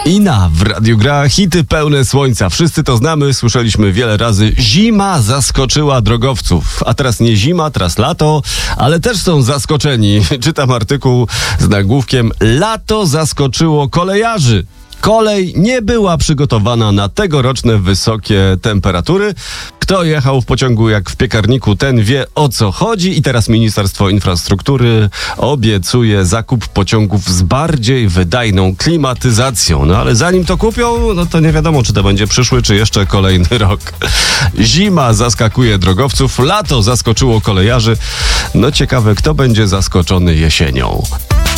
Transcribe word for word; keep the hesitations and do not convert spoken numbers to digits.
Ina w Radiu gra hity pełne słońca. Wszyscy to znamy, słyszeliśmy wiele razy. Zima zaskoczyła drogowców. A teraz nie zima, teraz lato, ale też są zaskoczeni. Czytam artykuł z nagłówkiem: Lato zaskoczyło kolejarzy. Kolej nie była przygotowana na tegoroczne wysokie temperatury. Kto jechał w pociągu jak w piekarniku, ten wie, o co chodzi. I teraz Ministerstwo Infrastruktury obiecuje zakup pociągów z bardziej wydajną klimatyzacją. No ale zanim to kupią, no to nie wiadomo, czy to będzie przyszły, czy jeszcze kolejny rok. Zima zaskakuje drogowców, lato zaskoczyło kolejarzy. No ciekawe, kto będzie zaskoczony jesienią.